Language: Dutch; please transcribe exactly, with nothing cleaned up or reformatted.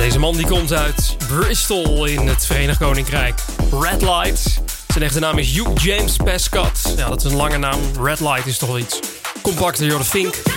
Deze man die komt uit Bristol in het Verenigd Koninkrijk. Red Light. Zijn echte naam is Hugh James Pescott. Ja, dat is een lange naam. Red Light is toch wel iets. Compacte Jordan Fink.